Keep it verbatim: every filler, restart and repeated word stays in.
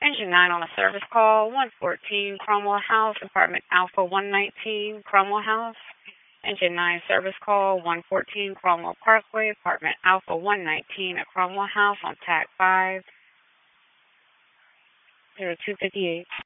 Engine nine on a service call, one fourteen Cromwell House, apartment Alpha one nineteen, Cromwell House. Engine nine service call, one fourteen Cromwell Parkway, apartment Alpha one nineteen at Cromwell House on T A C five, zero two five eight.